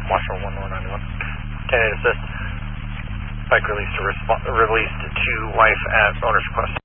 Marshall 1191. Can I assist? Bike released to wife at owner's request.